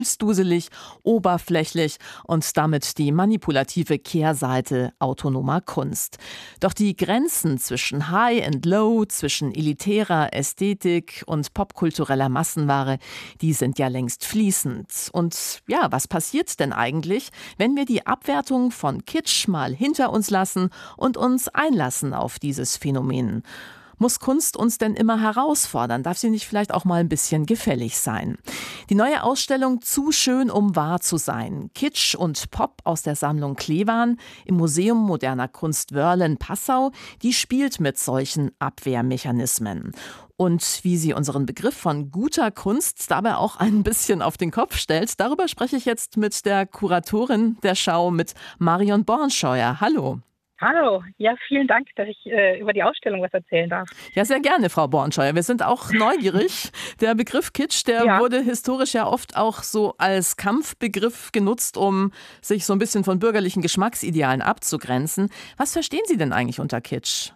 duselig, oberflächlich und damit die manipulative Kehrseite autonomer Kunst. Doch die Grenzen zwischen High and Low, zwischen elitärer Ästhetik und popkultureller Massenware, die sind ja längst fließend. Und ja, was passiert denn eigentlich, wenn wir die Abwertung von Kitsch mal hinter uns lassen und uns einlassen auf dieses Phänomen? Muss Kunst uns denn immer herausfordern? Darf sie nicht vielleicht auch mal ein bisschen gefällig sein? Die neue Ausstellung Zu schön, um wahr zu sein. Kitsch und Pop aus der Sammlung Klewan im Museum Moderner Kunst Wörlen-Passau, die spielt mit solchen Abwehrmechanismen. Und wie sie unseren Begriff von guter Kunst dabei auch ein bisschen auf den Kopf stellt, darüber spreche ich jetzt mit der Kuratorin der Schau, mit Marion Bornscheuer. Hallo. Hallo, ja, vielen Dank, dass ich über die Ausstellung was erzählen darf. Ja, sehr gerne, Frau Bornscheuer. Wir sind auch neugierig. Der Begriff Kitsch, der wurde historisch ja oft auch so als Kampfbegriff genutzt, um sich so ein bisschen von bürgerlichen Geschmacksidealen abzugrenzen. Was verstehen Sie denn eigentlich unter Kitsch?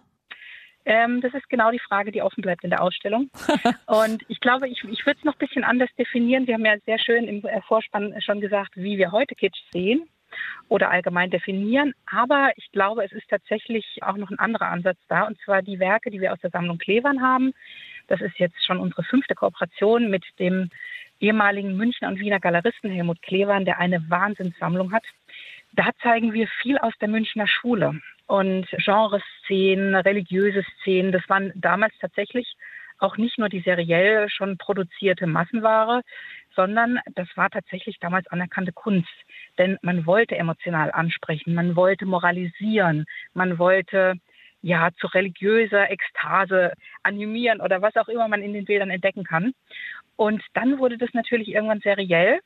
Das ist genau die Frage, die offen bleibt in der Ausstellung. Und ich glaube, ich würde es noch ein bisschen anders definieren. Sie haben ja sehr schön im Vorspann schon gesagt, wie wir heute Kitsch sehen oder allgemein definieren. Aber ich glaube, es ist tatsächlich auch noch ein anderer Ansatz da, und zwar die Werke, die wir aus der Sammlung Klewan haben. Das ist jetzt schon unsere 5. Kooperation mit dem ehemaligen Münchner und Wiener Galeristen Helmut Klewan, der eine Wahnsinnssammlung hat. Da zeigen wir viel aus der Münchner Schule und Genreszenen, religiöse Szenen. Das waren damals tatsächlich auch nicht nur die seriell schon produzierte Massenware, sondern das war tatsächlich damals anerkannte Kunst. Denn man wollte emotional ansprechen, man wollte moralisieren, man wollte ja zu religiöser Ekstase animieren oder was auch immer man in den Bildern entdecken kann. Und dann wurde das natürlich irgendwann seriell,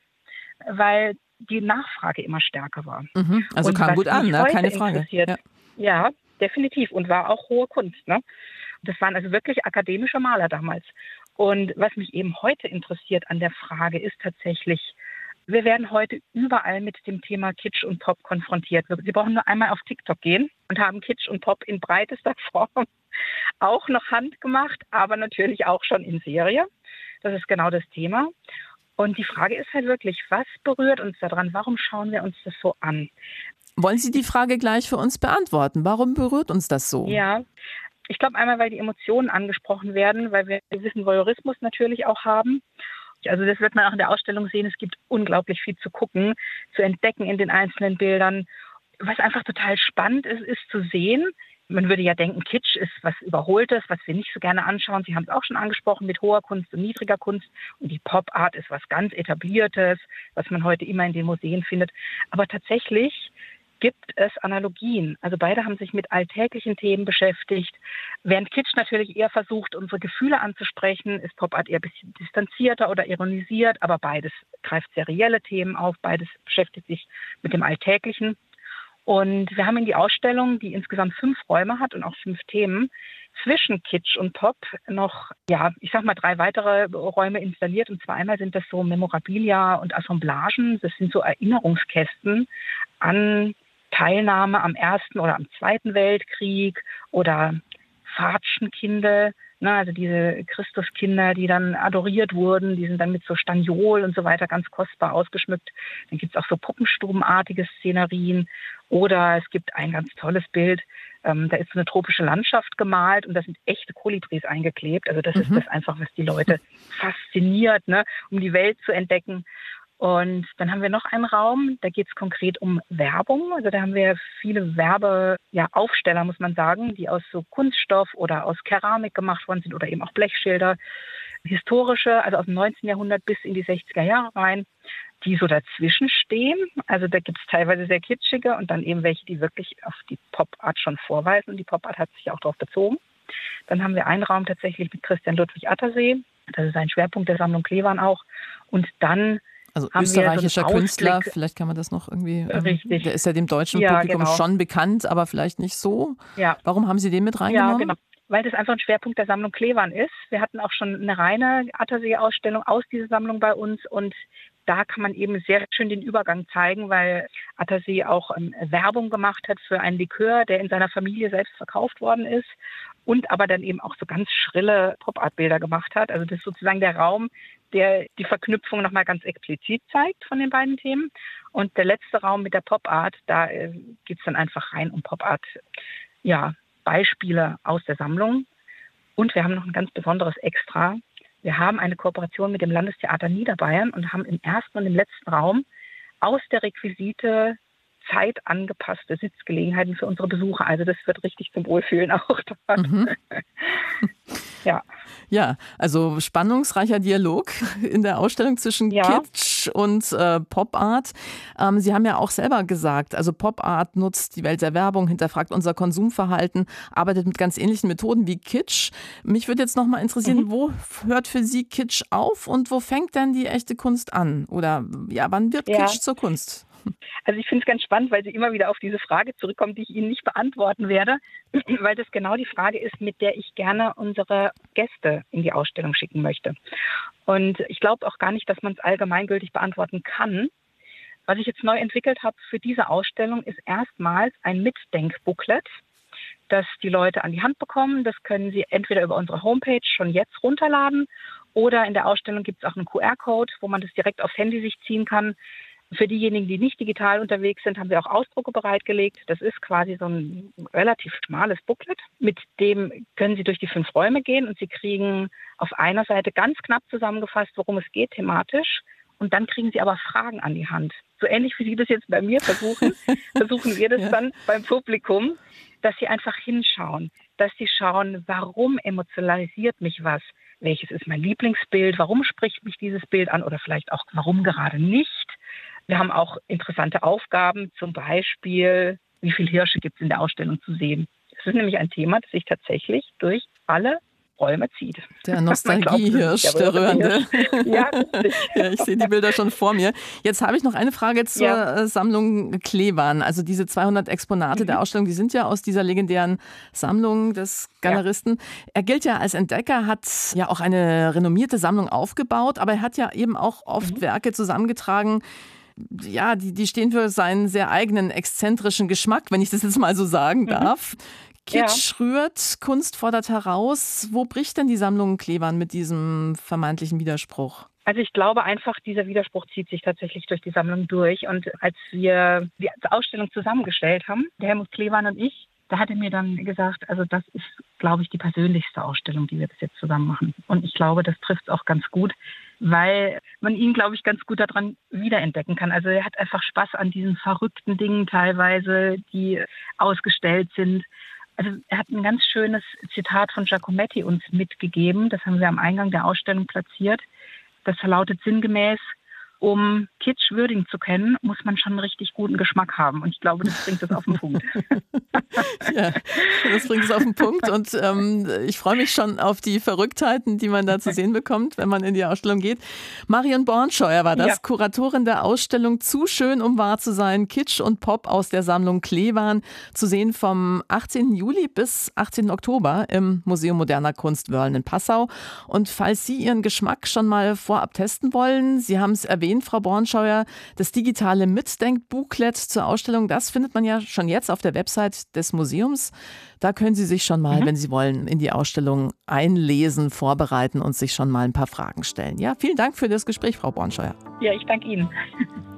weil die Nachfrage immer stärker war. Also und kam gut an, ne? Keine Frage. Ja, definitiv. Und war auch hohe Kunst. Ne? Das waren also wirklich akademische Maler damals. Und was mich eben heute interessiert an der Frage ist tatsächlich, wir werden heute überall mit dem Thema Kitsch und Pop konfrontiert. Sie brauchen nur einmal auf TikTok gehen und haben Kitsch und Pop in breitester Form auch noch handgemacht, aber natürlich auch schon in Serie. Das ist genau das Thema. Und die Frage ist halt wirklich, was berührt uns daran? Warum schauen wir uns das so an? Wollen Sie die Frage gleich für uns beantworten? Warum berührt uns das so? Ja, ich glaube einmal, weil die Emotionen angesprochen werden, weil wir einen gewissen Voyeurismus natürlich auch haben. Also das wird man auch in der Ausstellung sehen. Es gibt unglaublich viel zu gucken, zu entdecken in den einzelnen Bildern. Was einfach total spannend ist, ist zu sehen. Man würde ja denken, Kitsch ist was Überholtes, was wir nicht so gerne anschauen. Sie haben es auch schon angesprochen mit hoher Kunst und niedriger Kunst. Und die Pop-Art ist was ganz Etabliertes, was man heute immer in den Museen findet. Aber tatsächlich gibt es Analogien. Also beide haben sich mit alltäglichen Themen beschäftigt. Während Kitsch natürlich eher versucht, unsere Gefühle anzusprechen, ist Pop-Art eher ein bisschen distanzierter oder ironisiert. Aber beides greift serielle Themen auf. Beides beschäftigt sich mit dem Alltäglichen. Und wir haben in die Ausstellung, die insgesamt 5 Räume hat und auch 5 Themen, zwischen Kitsch und Pop noch, 3 weitere Räume installiert. Und zwar einmal sind das so Memorabilia und Assemblagen. Das sind so Erinnerungskästen an Teilnahme am Ersten oder am Zweiten Weltkrieg oder Fatschenkinder, also diese Christuskinder, die dann adoriert wurden, die sind dann mit so Staniol und so weiter ganz kostbar ausgeschmückt. Dann gibt es auch so puppenstubenartige Szenerien oder es gibt ein ganz tolles Bild, da ist so eine tropische Landschaft gemalt und da sind echte Kolibris eingeklebt. Also das ist das einfach, was die Leute fasziniert, um die Welt zu entdecken. Und dann haben wir noch einen Raum, da geht es konkret um Werbung. Also da haben wir viele Werbeaufsteller, muss man sagen, die aus so Kunststoff oder aus Keramik gemacht worden sind oder eben auch Blechschilder. Historische, also aus dem 19. Jahrhundert bis in die 60er Jahre rein, die so dazwischen stehen. Also da gibt es teilweise sehr kitschige und dann eben welche, die wirklich auf die Pop-Art schon vorweisen. Und die Pop-Art hat sich auch darauf bezogen. Dann haben wir einen Raum tatsächlich mit Christian Ludwig Attersee. Das ist ein Schwerpunkt der Sammlung Klewan auch. Und dann also österreichischer Künstler, vielleicht kann man das noch irgendwie, der ist ja dem deutschen Publikum schon bekannt, aber vielleicht nicht so. Ja. Warum haben Sie den mit reingenommen? Ja, genau. Weil das einfach ein Schwerpunkt der Sammlung Klewan ist. Wir hatten auch schon eine reine Attersee-Ausstellung aus dieser Sammlung bei uns und da kann man eben sehr schön den Übergang zeigen, weil Attersee auch Werbung gemacht hat für einen Likör, der in seiner Familie selbst verkauft worden ist und aber dann eben auch so ganz schrille Pop-Art-Bilder gemacht hat. Also das ist sozusagen der Raum, der die Verknüpfung nochmal ganz explizit zeigt von den beiden Themen. Und der letzte Raum mit der Pop-Art, da geht es dann einfach rein um Pop-Art, ja, Beispiele aus der Sammlung. Und wir haben noch ein ganz besonderes Extra. Wir haben eine Kooperation mit dem Landestheater Niederbayern und haben im ersten und im letzten Raum aus der Requisite zeitangepasste Sitzgelegenheiten für unsere Besucher. Also das wird richtig zum Wohlfühlen auch dort. Ja. Ja, also spannungsreicher Dialog in der Ausstellung zwischen Kitsch und Pop-Art. Sie haben ja auch selber gesagt, also Pop-Art nutzt die Welt der Werbung, hinterfragt unser Konsumverhalten, arbeitet mit ganz ähnlichen Methoden wie Kitsch. Mich würde jetzt nochmal interessieren, wo hört für Sie Kitsch auf und wo fängt denn die echte Kunst an? Oder ja, wann wird Kitsch zur Kunst? Also ich finde es ganz spannend, weil Sie immer wieder auf diese Frage zurückkommen, die ich Ihnen nicht beantworten werde, weil das genau die Frage ist, mit der ich gerne unsere Gäste in die Ausstellung schicken möchte. Und ich glaube auch gar nicht, dass man es allgemeingültig beantworten kann. Was ich jetzt neu entwickelt habe für diese Ausstellung, ist erstmals ein Mitdenkbooklet, das die Leute an die Hand bekommen. Das können sie entweder über unsere Homepage schon jetzt runterladen oder in der Ausstellung gibt es auch einen QR-Code, wo man das direkt aufs Handy sich ziehen kann. Für diejenigen, die nicht digital unterwegs sind, haben wir auch Ausdrucke bereitgelegt. Das ist quasi so ein relativ schmales Booklet. Mit dem können Sie durch die 5 Räume gehen und Sie kriegen auf einer Seite ganz knapp zusammengefasst, worum es geht thematisch. Und dann kriegen Sie aber Fragen an die Hand. So ähnlich wie Sie das jetzt bei mir versuchen wir das dann beim Publikum, dass Sie einfach hinschauen, dass Sie schauen, warum emotionalisiert mich was? Welches ist mein Lieblingsbild? Warum spricht mich dieses Bild an? Oder vielleicht auch, warum gerade nicht? Wir haben auch interessante Aufgaben, zum Beispiel, wie viele Hirsche gibt es in der Ausstellung zu sehen. Das ist nämlich ein Thema, das sich tatsächlich durch alle Räume zieht. Der Nostalgiehirsch, der Röhrende. Ja, ja, ich sehe die Bilder schon vor mir. Jetzt habe ich noch eine Frage zur Sammlung Kleban. Also diese 200 Exponate der Ausstellung, die sind ja aus dieser legendären Sammlung des Galeristen. Er gilt ja als Entdecker, hat ja auch eine renommierte Sammlung aufgebaut, aber er hat ja eben auch oft Werke zusammengetragen, ja, die stehen für seinen sehr eigenen exzentrischen Geschmack, wenn ich das jetzt mal so sagen darf. Kitsch rührt, Kunst fordert heraus. Wo bricht denn die Sammlung Kleban mit diesem vermeintlichen Widerspruch? Also ich glaube einfach, dieser Widerspruch zieht sich tatsächlich durch die Sammlung durch. Und als wir die Ausstellung zusammengestellt haben, der Helmut Kleban und ich, da hat er mir dann gesagt, also das ist, glaube ich, die persönlichste Ausstellung, die wir bis jetzt zusammen machen. Und ich glaube, das trifft es auch ganz gut, weil man ihn, glaube ich, ganz gut daran wiederentdecken kann. Also er hat einfach Spaß an diesen verrückten Dingen teilweise, die ausgestellt sind. Also er hat ein ganz schönes Zitat von Giacometti uns mitgegeben. Das haben wir am Eingang der Ausstellung platziert. Das lautet sinngemäß: Um Kitsch würdigen zu können, muss man schon einen richtig guten Geschmack haben. Und ich glaube, das bringt es auf den Punkt. Ja, das bringt es auf den Punkt. Und ich freue mich schon auf die Verrücktheiten, die man da zu sehen bekommt, wenn man in die Ausstellung geht. Marion Bornscheuer war das, Kuratorin der Ausstellung Zu schön, um wahr zu sein. Kitsch und Pop aus der Sammlung Kleban. Zu sehen vom 18. Juli bis 18. Oktober im Museum Moderner Kunst Wörln in Passau. Und falls Sie Ihren Geschmack schon mal vorab testen wollen, Sie haben es erwähnt, Frau Bornscheuer, das digitale Mitdenkbooklet zur Ausstellung, das findet man ja schon jetzt auf der Website des Museums. Da können Sie sich schon mal, wenn Sie wollen, in die Ausstellung einlesen, vorbereiten und sich schon mal ein paar Fragen stellen. Ja, vielen Dank für das Gespräch, Frau Bornscheuer. Ja, ich danke Ihnen.